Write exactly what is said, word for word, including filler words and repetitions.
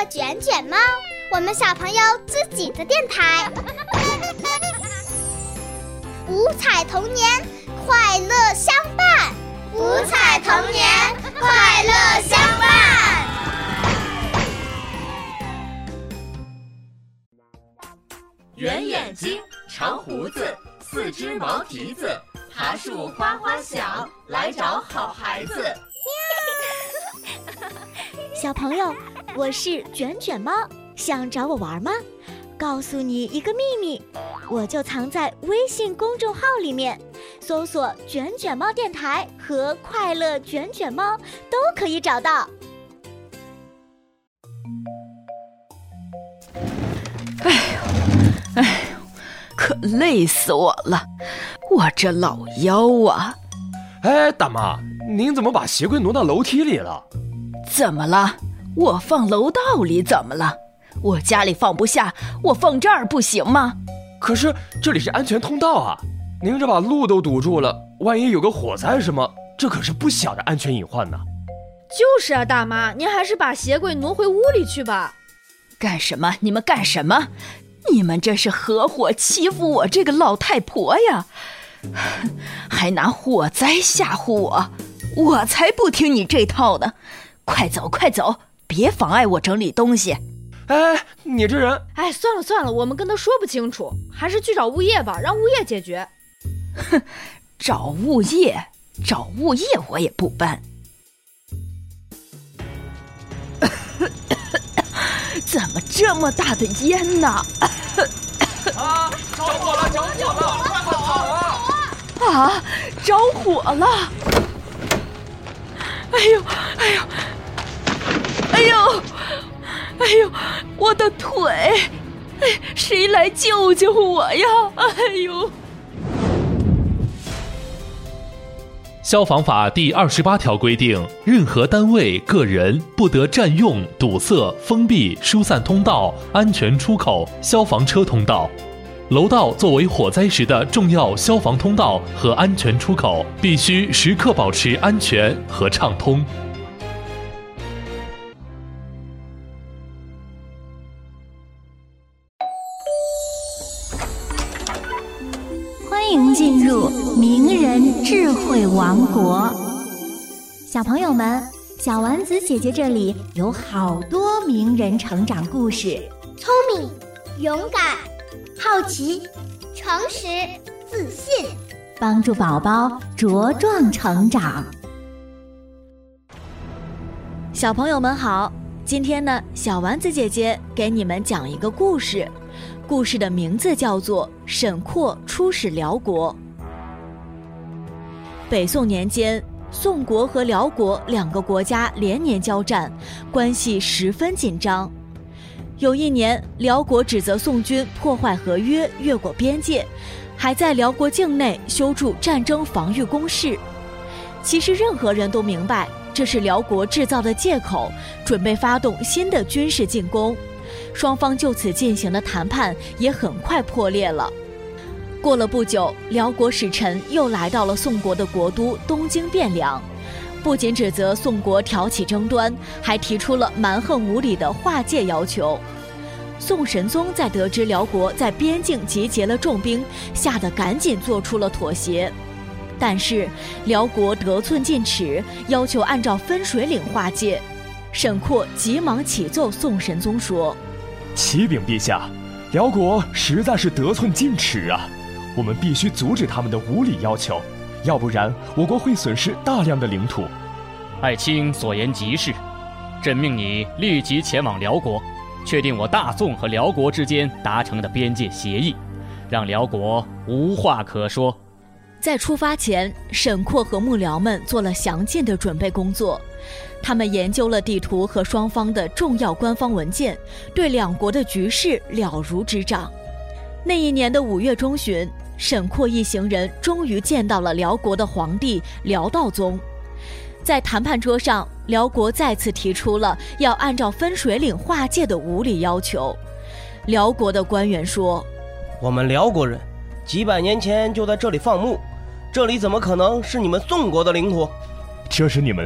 卷卷猫，我们小朋友自己的电台。五彩童年，快乐相伴。五彩童年，快乐相伴。 圆眼睛，长胡子，四只毛蹄子，爬树花花小，来找好孩子。 小朋友，我是卷卷猫，想找我玩吗？告诉你一个秘密，我就藏在微信公众号里面，搜索卷卷猫电台和快乐卷卷猫都可以找到。 哎呦哎呦，可累死我了，我这老腰啊。 哎，大妈，您怎么把鞋柜挪到楼梯里了？ 怎么了？我放楼道里怎么了？我家里放不下，我放这儿不行吗？ 可是这里是安全通道啊，您这把路都堵住了，万一有个火灾什么，这可是不小的安全隐患呢。 就是啊，大妈，您还是把鞋柜挪回屋里去吧。 干什么？你们干什么？你们这是合伙欺负我这个老太婆呀，还拿火灾吓唬我，我才不听你这套呢。快走快走，别妨碍我整理东西。 哎，你这人…… 哎，算了算了，我们跟他说不清楚，还是去找物业吧，让物业解决。 哼，找物业，找物业我也不搬。怎么这么大的烟呢？ 啊！着火了！着火了！快跑啊！ 啊！着火了！哎呦！哎呦！哎呦！哎呦！我的腿！哎，谁来救救我呀！哎呦！ 消防法第二十八条规定，任何单位、个人不得占用、堵塞、封闭、疏散通道、安全出口、消防车通道。楼道作为火灾时的重要消防通道和安全出口，必须时刻保持安全和畅通。 欢迎进入名人智慧王国。小朋友们，小丸子姐姐这里有好多名人成长故事， 聪明、勇敢、好奇、诚实、自信， 帮助宝宝茁壮成长。小朋友们好，今天呢，小丸子姐姐给你们讲一个故事，故事的名字叫做《沈括出使辽国》。北宋年间，宋国和辽国两个国家连年交战，关系十分紧张。有一年，辽国指责宋军破坏合约，越过边界，还在辽国境内修筑战争防御工事。其实任何人都明白，这是辽国制造的借口，准备发动新的军事进攻。双方就此进行的谈判也很快破裂了。过了不久，辽国使臣又来到了宋国的国都东京汴梁，不仅指责宋国挑起争端，还提出了蛮横无理的划界要求。宋神宗在得知辽国在边境集结了重兵，吓得赶紧做出了妥协。但是辽国得寸进尺，要求按照分水岭划界。沈括急忙启奏宋神宗说： 启禀陛下，辽国实在是得寸进尺啊，我们必须阻止他们的无理要求，要不然我国会损失大量的领土。 爱卿所言极是，朕命你立即前往辽国，确定我大宋和辽国之间达成的边界协议，让辽国无话可说。 在出发前，沈括和幕僚们做了详尽的准备工作，他们研究了地图和双方的重要官方文件，对两国的局势了如指掌。那一年的五月中旬，沈括一行人终于见到了辽国的皇帝辽道宗。在谈判桌上，辽国再次提出了要按照分水岭划界的无理要求。辽国的官员说： 我们辽国人几百年前就在这里放牧，这里怎么可能是你们宋国的领土？ 这是你们